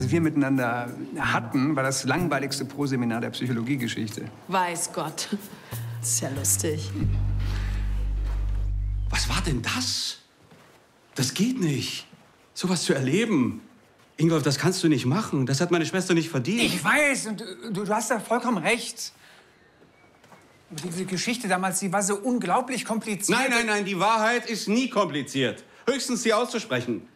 Was wir miteinander hatten, war das langweiligste Proseminar der Psychologiegeschichte. Weiß Gott. Das ist ja lustig. Was war denn das? Das geht nicht. Sowas zu erleben. Ingolf, das kannst du nicht machen. Das hat meine Schwester nicht verdient. Ich weiß, und du hast da vollkommen recht. Aber diese Geschichte damals, die war so unglaublich kompliziert. Nein, die Wahrheit ist nie kompliziert. Höchstens sie auszusprechen.